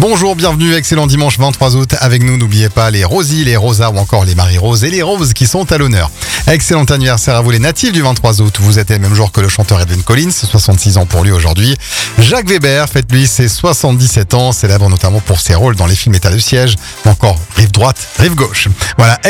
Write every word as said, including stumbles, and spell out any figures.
Bonjour, bienvenue, excellent dimanche vingt-trois août. Avec nous, n'oubliez pas les Rosie, les Rosa ou encore les Marie-Rose et les Roses qui sont à l'honneur. Excellent anniversaire à vous les natifs du vingt-trois août. Vous êtes le même jour que le chanteur Edwin Collins, soixante-six ans pour lui aujourd'hui. Jacques Weber fête lui ses soixante-dix-sept ans, célèbre notamment pour ses rôles dans les films État de siège ou encore Rive droite, Rive gauche. Voilà.